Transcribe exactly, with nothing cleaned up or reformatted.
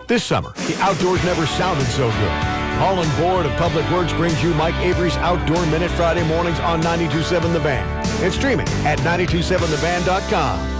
This summer, the outdoors never sounded so good. Holland Board of Public Works brings you Mike Avery's Outdoor Minute Friday mornings on ninety-two point seven The Van and streaming at nine two seven the van dot com.